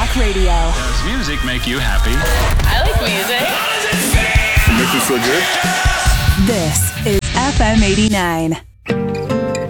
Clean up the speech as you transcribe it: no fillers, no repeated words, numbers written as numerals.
Talk Radio. Does music make you happy? I like music. Make you feel good? This is FM 89.